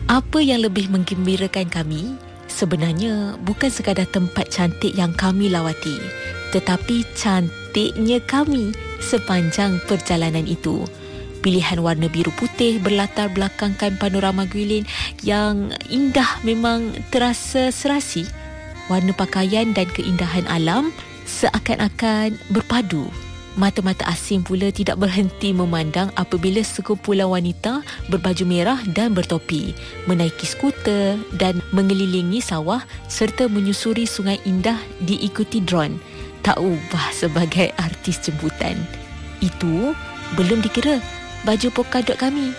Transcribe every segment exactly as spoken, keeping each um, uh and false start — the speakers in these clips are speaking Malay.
Apa yang lebih menggembirakan kami sebenarnya bukan sekadar tempat cantik yang kami lawati, tetapi cantiknya kami sepanjang perjalanan itu. Pilihan warna biru putih berlatar belakangkan panorama Guilin yang indah memang terasa serasi. Warna pakaian dan keindahan alam seakan-akan berpadu. Mata-mata asing pula tidak berhenti memandang apabila sekumpulan wanita berbaju merah dan bertopi menaiki skuter dan mengelilingi sawah serta menyusuri sungai indah diikuti drone. Tak ubah sebagai artis jemputan. Itu belum dikira baju polkadot kami.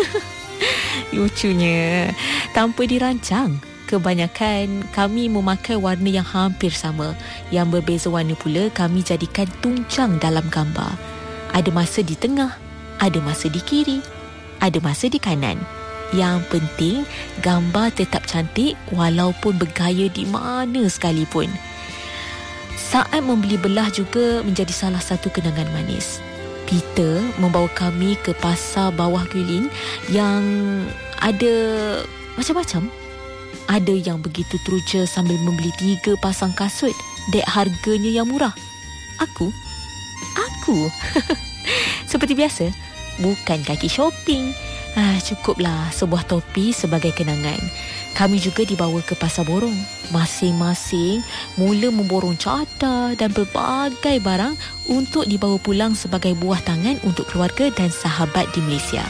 Lucunya, tanpa dirancang, kebanyakan kami memakai warna yang hampir sama. Yang berbeza warna pula kami jadikan tuncang dalam gambar. Ada masa di tengah, ada masa di kiri, ada masa di kanan. Yang penting, gambar tetap cantik walaupun bergaya di mana sekalipun. Saat membeli belah juga menjadi salah satu kenangan manis. Peter membawa kami ke pasar bawah Guilin yang ada macam-macam. Ada yang begitu teruja sambil membeli tiga pasang kasut dek harganya yang murah. Aku? Aku? Seperti biasa, bukan kaki shopping. Ah, cukuplah sebuah topi sebagai kenangan. Kami juga dibawa ke pasar borong. Masing-masing mula memborong cadar dan berbagai barang untuk dibawa pulang sebagai buah tangan untuk keluarga dan sahabat di Malaysia.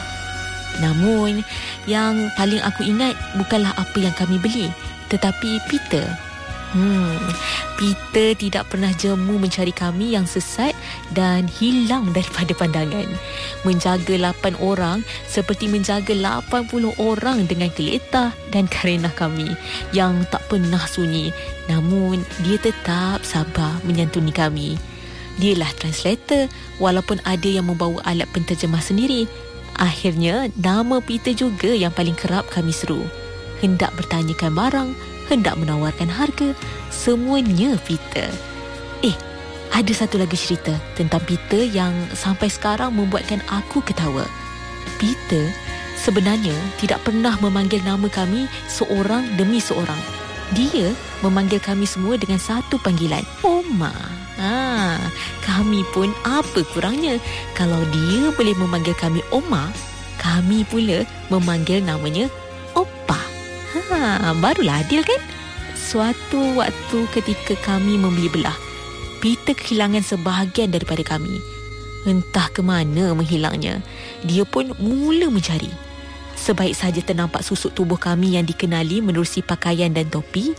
Namun, yang paling aku ingat bukanlah apa yang kami beli, tetapi Peter. Hmm, Peter tidak pernah jemu mencari kami yang sesat dan hilang daripada pandangan. Menjaga lapan orang seperti menjaga lapan puluh orang dengan geletah dan karenah kami yang tak pernah sunyi. Namun, dia tetap sabar menyantuni kami. Dialah translator walaupun ada yang membawa alat penterjemah sendiri. Akhirnya, nama Peter juga yang paling kerap kami seru. Hendak bertanyakan barang, hendak menawarkan harga, semuanya Peter. Eh, ada satu lagi cerita tentang Peter yang sampai sekarang membuatkan aku ketawa. Peter sebenarnya tidak pernah memanggil nama kami seorang demi seorang. Dia memanggil kami semua dengan satu panggilan, Oma. Ah, kami pun apa kurangnya kalau dia boleh memanggil kami Oma, kami pula memanggil namanya Oppa. Ha, barulah adil kan? Suatu waktu ketika kami membeli belah, Peter kehilangan sebahagian daripada kami. Entah ke mana menghilangnya. Dia pun mula mencari. Sebaik saja ternampak susuk tubuh kami yang dikenali menerusi pakaian dan topi,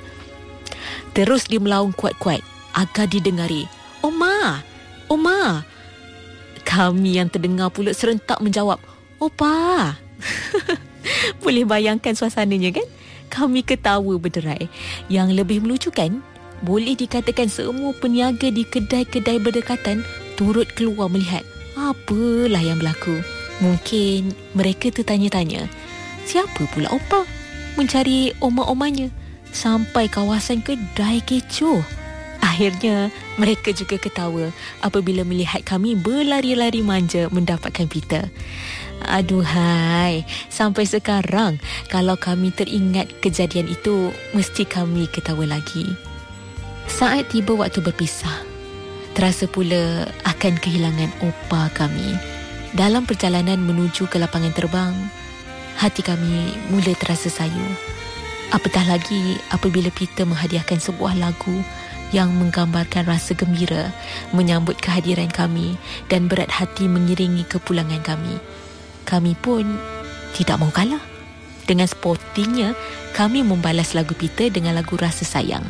terus dia melaung kuat-kuat agar didengari, Oma, Oma. Kami yang terdengar pula serentak menjawab, Opa. Boleh bayangkan suasananya kan? Kami ketawa berderai. Yang lebih melucukan, boleh dikatakan semua peniaga di kedai-kedai berdekatan turut keluar melihat apalah yang berlaku. Mungkin mereka tertanya-tanya, siapa pula Opa? Mencari oma-omanya sampai kawasan kedai kecoh. Akhirnya, mereka juga ketawa apabila melihat kami berlari-lari manja mendapatkan Peter. Aduhai, sampai sekarang kalau kami teringat kejadian itu, mesti kami ketawa lagi. Saat tiba waktu berpisah, terasa pula akan kehilangan Opa kami. Dalam perjalanan menuju ke lapangan terbang, hati kami mula terasa sayu. Apatah lagi apabila Peter menghadiahkan sebuah lagu yang menggambarkan rasa gembira menyambut kehadiran kami dan berat hati mengiringi kepulangan kami. Kami pun tidak mau kalah. Dengan sportingnya, kami membalas lagu Peter dengan lagu Rasa Sayang.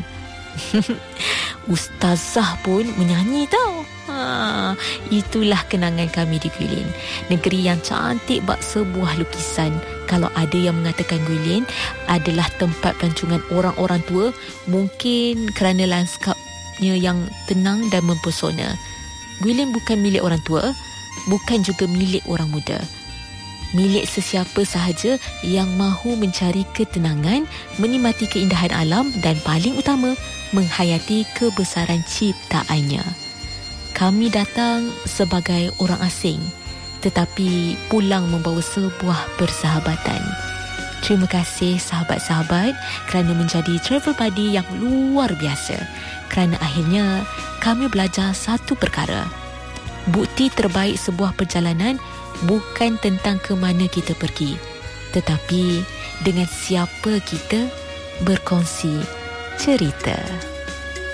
Ustazah pun menyanyi tau. Ha, itulah kenangan kami di Guilin. Negeri yang cantik bak sebuah lukisan. Kalau ada yang mengatakan Guilin adalah tempat pelancongan orang-orang tua, mungkin kerana lanskapnya yang tenang dan mempesona. Guilin bukan milik orang tua, bukan juga milik orang muda. Milik sesiapa sahaja yang mahu mencari ketenangan, menikmati keindahan alam dan paling utama, menghayati kebesaran ciptaannya. Kami datang sebagai orang asing, tetapi pulang membawa sebuah persahabatan. Terima kasih sahabat-sahabat kerana menjadi travel buddy yang luar biasa. Kerana akhirnya kami belajar satu perkara. Bukti terbaik sebuah perjalanan bukan tentang ke mana kita pergi, tetapi dengan siapa kita berkongsi cerita.